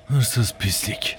Hırsız pislik.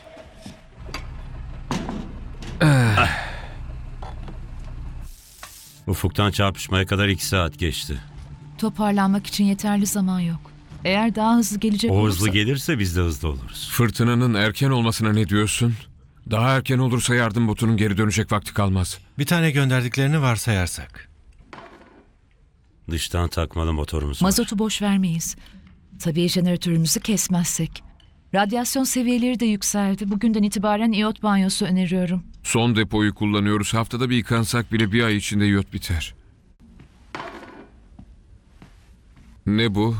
Ufuktan çarpışmaya kadar 2 saat geçti. Toparlanmak için yeterli zaman yok. Eğer daha hızlı gelecek O olursa... hızlı gelirse biz de hızlı oluruz. Fırtınanın erken olmasına ne diyorsun? Daha erken olursa yardım botunun geri dönecek vakti kalmaz. Bir tane gönderdiklerini varsayarsak. Dıştan takmalı motorumuz var. Mazotu boş vermeyiz. Tabii jeneratörümüzü kesmezsek. Radyasyon seviyeleri de yükseldi. Bugünden itibaren iyot banyosu öneriyorum. Son depoyu kullanıyoruz. Haftada bir yıkansak bile bir ay içinde iyot biter. Ne bu?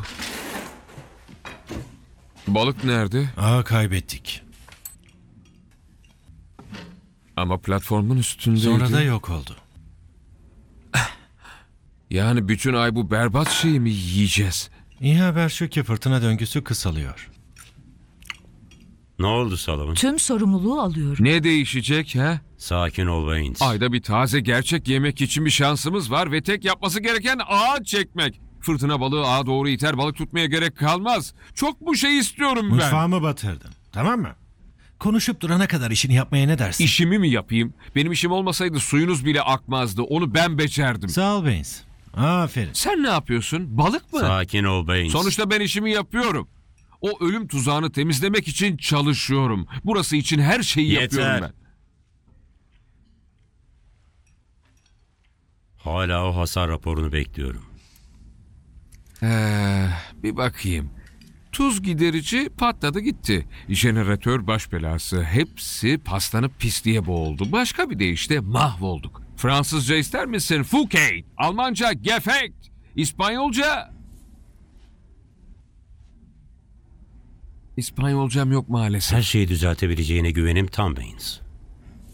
Balık nerede? Kaybettik. Ama platformun üstündeydi. Sonra da yok oldu. Yani bütün ay bu berbat şeyi mi yiyeceğiz? İyi haber şu ki fırtına döngüsü kısalıyor. Ne oldu Solomon? Tüm sorumluluğu alıyorum. Ne değişecek ha? Sakin ol Waynes. Ayda bir taze gerçek yemek için bir şansımız var ve tek yapması gereken ağa çekmek. Fırtına balığı ağa doğru iter, balık tutmaya gerek kalmaz. Çok bu şey istiyorum ben. Mutfağımı batırdın. Tamam mı? Konuşup durana kadar işini yapmaya ne dersin? İşimi mi yapayım? Benim işim olmasaydı suyunuz bile akmazdı. Onu ben becerdim. Sağ ol Baines. Aferin. Sen ne yapıyorsun? Balık mı? Sakin ol Waynes. Sonuçta ben işimi yapıyorum. O ölüm tuzağını temizlemek için çalışıyorum. Burası için her şeyi yapıyorum Yeter. ben. Hala o hasar raporunu bekliyorum. Bir bakayım. Tuz giderici patladı gitti. Jeneratör baş belası. Hepsi paslanıp pisliğe boğuldu. Başka bir deyişle mahvolduk. Fransızca ister misin? Fouquet. Almanca Gefekt. İspanyolcam yok maalesef. Her şeyi düzeltebileceğine güvenim tam Waynes.